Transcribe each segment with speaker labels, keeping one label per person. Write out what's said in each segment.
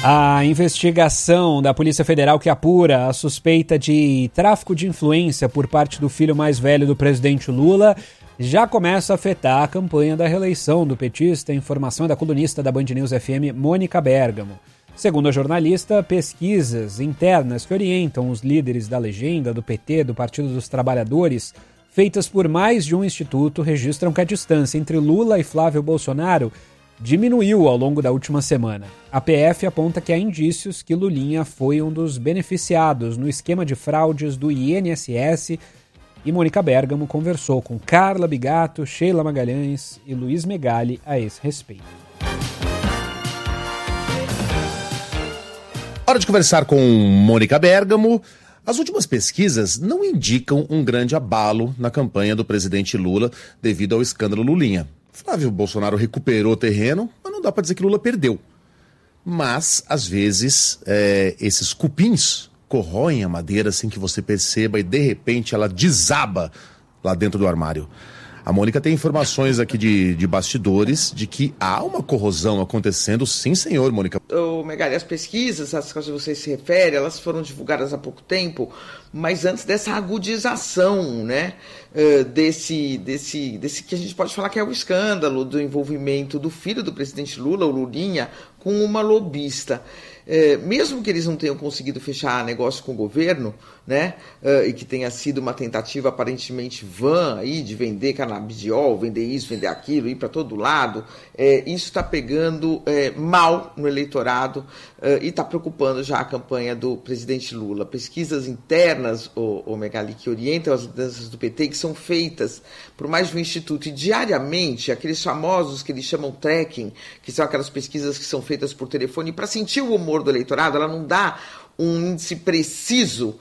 Speaker 1: A investigação da Polícia Federal que apura a suspeita de tráfico de influência por parte do filho mais velho do presidente Lula já começa a afetar a campanha da reeleição do petista. A informação é da colunista da Band News FM, Mônica Bergamo. Segundo a jornalista, pesquisas internas que orientam os líderes da legenda do PT, do Partido dos Trabalhadores, feitas por mais de um instituto, registram que a distância entre Lula e Flávio Bolsonaro diminuiu ao longo da última semana. A PF aponta que há indícios que Lulinha foi um dos beneficiados no esquema de fraudes do INSS, e Mônica Bergamo conversou com Carla Bigato, Sheila Magalhães e Luiz Megali a esse respeito.
Speaker 2: Hora de conversar com Mônica Bergamo. As últimas pesquisas não indicam um grande abalo na campanha do presidente Lula devido ao escândalo Lulinha. Flávio Bolsonaro recuperou terreno, mas não dá para dizer que Lula perdeu. Mas, às vezes, esses cupins corroem a madeira sem que você perceba e, de repente, ela desaba lá dentro do armário. A Mônica tem informações aqui de bastidores de que há uma corrosão acontecendo. Sim, senhor, Mônica.
Speaker 3: Megali, as pesquisas às quais você se refere, elas foram divulgadas há pouco tempo, mas antes dessa agudização, né, desse que a gente pode falar que é o escândalo do envolvimento do filho do presidente Lula, o Lulinha, com uma lobista. Mesmo que eles não tenham conseguido fechar negócio com o governo, né, e que tenha sido uma tentativa aparentemente vã aí de vender canabidiol, vender isso, vender aquilo, ir para todo lado, isso está pegando mal no eleitorado e está preocupando já a campanha do presidente Lula. Pesquisas internas, Megali, que orientam as lideranças do PT, que são feitas por mais de um instituto, e diariamente, aqueles famosos que eles chamam tracking, que são aquelas pesquisas que são feitas por telefone, para sentir o humor do eleitorado, ela não dá um índice preciso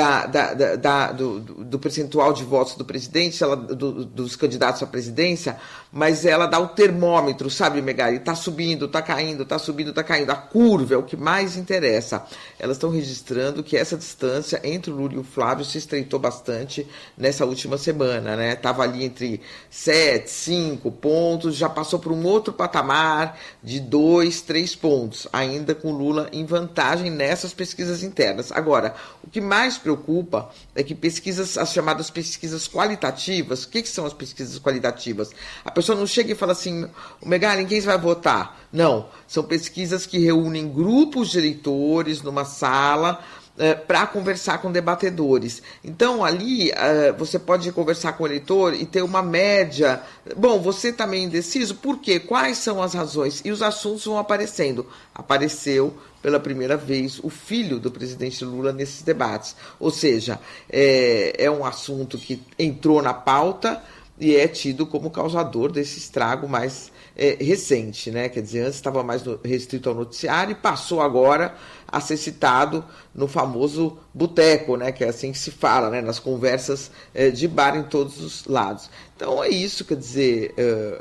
Speaker 3: do percentual de votos do presidente, dos candidatos à presidência, mas ela dá o termômetro, sabe, Megali? Está subindo, está caindo, está subindo, está caindo. A curva é o que mais interessa. Elas estão registrando que essa distância entre o Lula e o Flávio se estreitou bastante nessa última semana, né? Estava ali entre 7, 5 pontos, já passou por um outro patamar de 2, 3 pontos, ainda com Lula em vantagem nessas pesquisas internas. Agora, o que mais preocupa é que as chamadas pesquisas qualitativas, o que são as pesquisas qualitativas? A pessoa não chega e fala assim, Megali, em quem você vai votar? Não, são pesquisas que reúnem grupos de eleitores numa sala para conversar com debatedores. Então, ali, você pode conversar com o eleitor e ter uma média. Bom, você está meio indeciso? Por quê? Quais são as razões? E os assuntos vão aparecendo. Apareceu pela primeira vez o filho do presidente Lula nesses debates. Ou seja, é um assunto que entrou na pauta e é tido como causador desse estrago mais recente, né? Quer dizer, antes estava mais restrito ao noticiário e passou agora a ser citado no famoso boteco, né? Que é assim que se fala, né? Nas conversas de bar em todos os lados. Então é isso, quer dizer,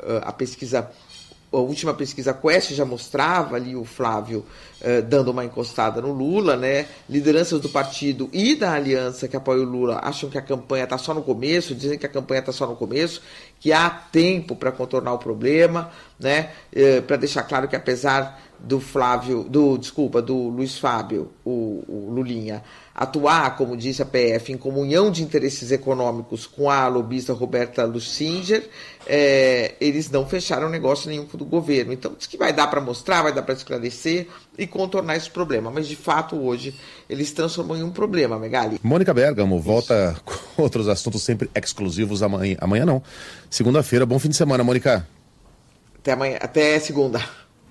Speaker 3: a última pesquisa Quest já mostrava ali o Flávio dando uma encostada no Lula, né? Lideranças do partido e da aliança que apoia o Lula acham que a campanha está só no começo, dizem que a campanha está só no começo, que há tempo para contornar o problema, né? Para deixar claro que apesar do Luiz Fábio, o Lulinha, atuar, como disse a PF, em comunhão de interesses econômicos com a lobista Roberta Lussinger, eles não fecharam negócio nenhum com o governo. Então, diz que vai dar para mostrar, vai dar para esclarecer e contornar esse problema. Mas, de fato, hoje, eles transformam em um problema, Megali.
Speaker 2: Mônica Bergamo volta com outros assuntos sempre exclusivos amanhã. Amanhã não. Segunda-feira. Bom fim de semana, Mônica.
Speaker 3: Até amanhã. Até segunda.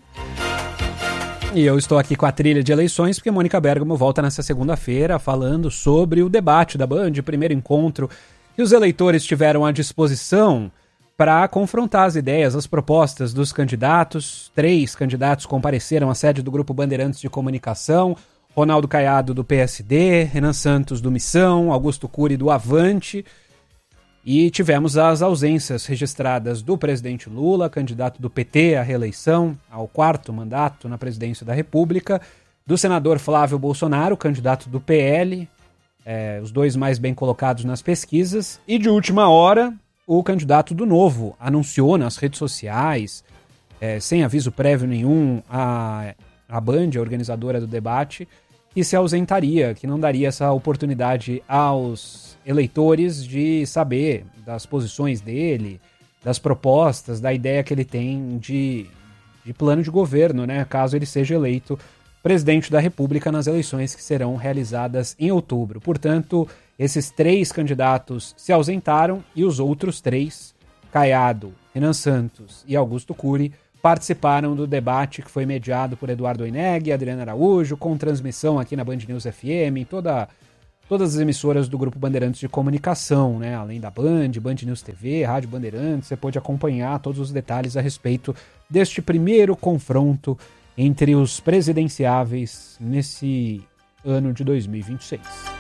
Speaker 1: E eu estou aqui com a trilha de eleições, porque Mônica Bergamo volta nessa segunda-feira falando sobre o debate da Band, o primeiro encontro que os eleitores tiveram à disposição para confrontar as ideias, as propostas dos candidatos. 3 candidatos compareceram à sede do Grupo Bandeirantes de Comunicação: Ronaldo Caiado, do PSD, Renan Santos, do Missão, Augusto Cury, do Avante. E tivemos as ausências registradas do presidente Lula, candidato do PT à reeleição, ao 4º mandato na presidência da República, do senador Flávio Bolsonaro, candidato do PL, os dois mais bem colocados nas pesquisas, e de última hora, o candidato do Novo anunciou nas redes sociais, sem aviso prévio nenhum, a a Band, a organizadora do debate, que se ausentaria, que não daria essa oportunidade aos eleitores de saber das posições dele, das propostas, da ideia que ele tem de plano de governo, né, caso ele seja eleito presidente da República nas eleições que serão realizadas em outubro. Portanto, esses 3 candidatos se ausentaram e os outros 3, Caiado, Renan Santos e Augusto Cury, participaram do debate que foi mediado por Eduardo Oineg e Adriana Araújo, com transmissão aqui na Band News FM, em todas as emissoras do Grupo Bandeirantes de Comunicação, né? Além da Band, Band News TV, Rádio Bandeirantes, você pode acompanhar todos os detalhes a respeito deste primeiro confronto entre os presidenciáveis nesse ano de 2026.